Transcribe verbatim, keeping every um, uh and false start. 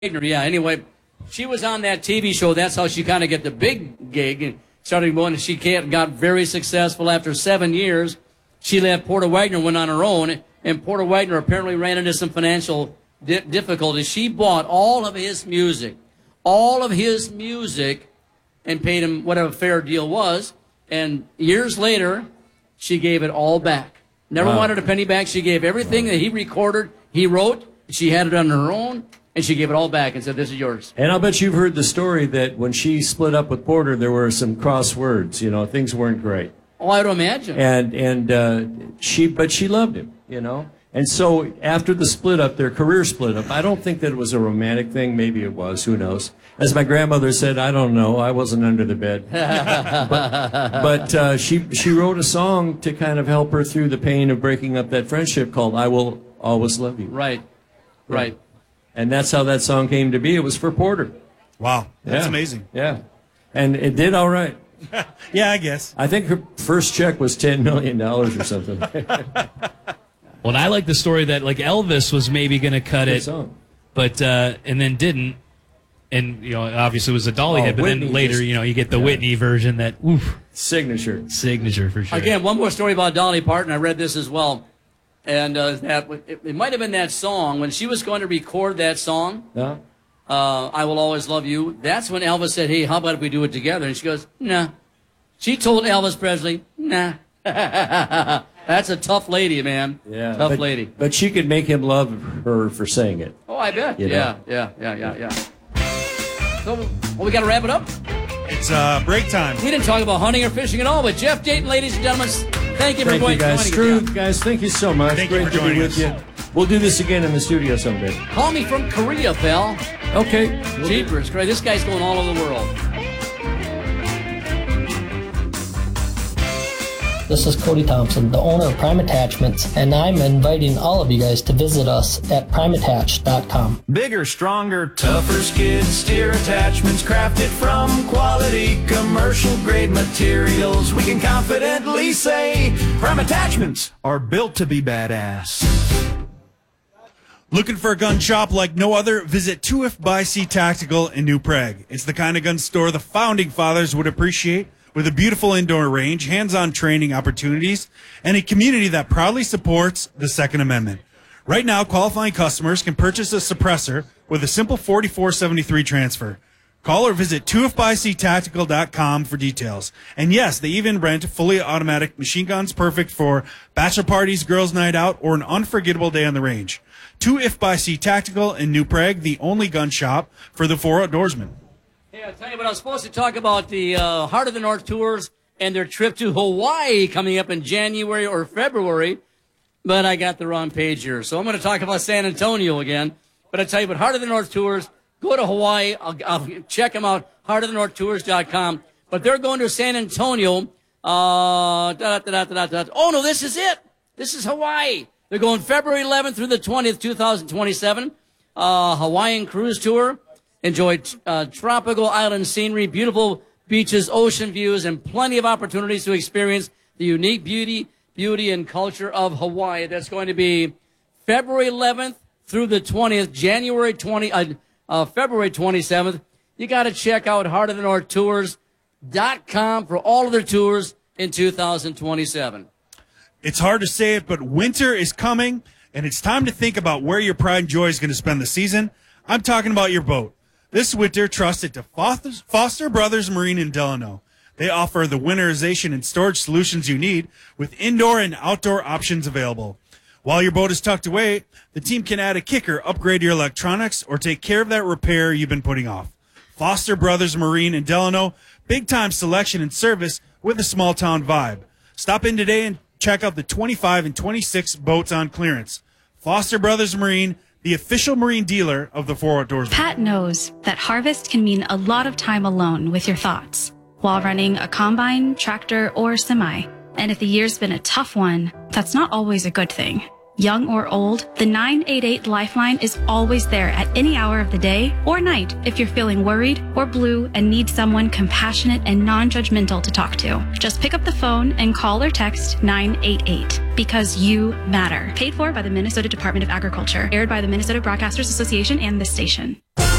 Yeah, anyway, she was on that T V show. That's how she kind of get the big gig and started going. She got very successful after seven years. She left Porter Wagoner, went on her own, and Porter Wagoner apparently ran into some financial di difficulties. She bought all of his music, all of his music, and paid him whatever fair deal was. And years later, she gave it all back. Never wow. wanted a penny back. She gave everything wow. that he recorded, he wrote. She had it on her own. And she gave it all back and said, this is yours. And I'll bet you've heard the story that when she split up with Porter, there were some cross words. You know, things weren't great. Oh, I would imagine. And, and uh, she, but she loved him, you know. And so after the split up, their career split up. I don't think that it was a romantic thing. Maybe it was. Who knows? As my grandmother said, I don't know. I wasn't under the bed. but but uh, she, she wrote a song to kind of help her through the pain of breaking up that friendship called I Will Always Love You. Right, right. And that's how that song came to be. It was for Porter. Wow, that's yeah. amazing. Yeah, and it did all right. Yeah, I guess. I think her first check was ten million dollars or something. Well, I like the story that like Elvis was maybe going to cut Good it, song. but uh, and then didn't, and you know obviously it was a Dolly oh, hit, but Whitney then later just, you know you get the yeah. Whitney version that oof, signature, signature for sure. Again, one more story about Dolly Parton. I read this as well. And uh, that it, it might have been that song when she was going to record that song. Yeah. Uh, I Will Always Love You. That's when Elvis said, "Hey, how about if we do it together?" And she goes, "Nah." She told Elvis Presley, "Nah." That's a tough lady, man. Yeah. Tough but, lady. But she could make him love her for saying it. Oh, I bet. You yeah, know? yeah, yeah, yeah, yeah. So, well, we got to wrap it up. It's uh, break time. We didn't talk about hunting or fishing at all, but Jeff Dayton, ladies and gentlemen, thank you for thank you guys. joining True, guys, thank you so much. Thank Great you for to joining be with us. you. We'll do this again in the studio someday. Call me from Korea, pal. Okay. We'll Jeepers, great. This guy's going all over the world. This is Cody Thompson, the owner of Prime Attachments, and I'm inviting all of you guys to visit us at prime attach dot com. Bigger, stronger, tougher skid steer attachments crafted from quality commercial grade materials. We can confidently say Prime Attachments are built to be badass. Looking for a gun shop like no other? Visit two F by C Tactical in New Prague. It's the kind of gun store the founding fathers would appreciate, with a beautiful indoor range, hands-on training opportunities, and a community that proudly supports the Second Amendment. Right now, qualifying customers can purchase a suppressor with a simple forty-four seventy-three transfer. Call or visit two F by C tactical dot com for details. And yes, they even rent fully automatic machine guns, perfect for bachelor parties, girls' night out, or an unforgettable day on the range. two F by C Tactical in New Prague, the only gun shop for the four outdoorsmen. Hey, I'll tell you what, I was supposed to talk about the uh, Heart of the North Tours and their trip to Hawaii coming up in January or February, but I got the wrong page here. So I'm going to talk about San Antonio again. But I tell you what, Heart of the North Tours, go to Hawaii. I'll, I'll check them out, heart of the north tours dot com. But they're going to San Antonio. Uh, da, da, da, da, da, da. Oh, no, this is it. This is Hawaii. They're going February eleventh through the twentieth, two thousand twenty-seven. Uh, Hawaiian cruise tour. Enjoy uh, tropical island scenery, beautiful beaches, ocean views, and plenty of opportunities to experience the unique beauty, beauty and culture of Hawaii. That's going to be February eleventh through the twentieth, January twentieth, uh, uh, February twenty-seventh. You got to check out heart of the north tours dot com for all of their tours in two thousand twenty-seven. It's hard to say it, but winter is coming, and it's time to think about where your pride and joy is going to spend the season. I'm talking about your boat. This winter, trust it to Foster Brothers Marine in Delano. They offer the winterization and storage solutions you need with indoor and outdoor options available. While your boat is tucked away, the team can add a kicker, upgrade your electronics, or take care of that repair you've been putting off. Foster Brothers Marine in Delano, big-time selection and service with a small-town vibe. Stop in today and check out the twenty-five and twenty-six boats on clearance. Foster Brothers Marine, the official marine dealer of the Four Outdoors. Pat knows that harvest can mean a lot of time alone with your thoughts while running a combine, tractor, or semi. And if the year's been a tough one, that's not always a good thing. Young or old, the nine eight eight Lifeline is always there at any hour of the day or night if you're feeling worried or blue and need someone compassionate and non-judgmental to talk to. Just pick up the phone and call or text nine eight eight because you matter. Paid for by the Minnesota Department of Agriculture. Aired by the Minnesota Broadcasters Association and this station.